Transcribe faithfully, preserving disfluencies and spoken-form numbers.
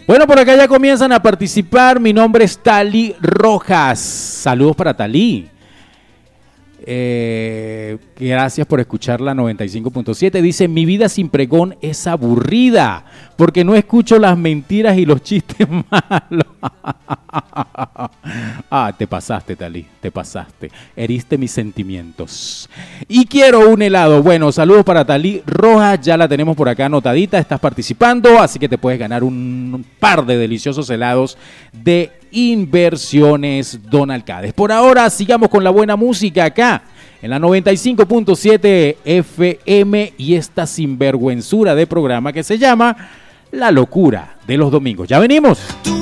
Bueno, por acá ya comienzan a participar. Mi nombre es Tali Rojas. Saludos para Tali. Eh, gracias por escuchar la noventa y cinco punto siete. Dice, mi vida sin pregón es aburrida porque no escucho las mentiras y los chistes malos. Ah, te pasaste, Tali, te pasaste. Heriste mis sentimientos. Y quiero un helado. Bueno, saludos para Tali Rojas. Ya la tenemos por acá anotadita. Estás participando, así que te puedes ganar un par de deliciosos helados de Inversiones Don Alcades. Por ahora, sigamos con la buena música acá en la noventa y cinco punto siete F M y esta sinvergüenzura de programa que se llama La Locura de los Domingos. Ya venimos.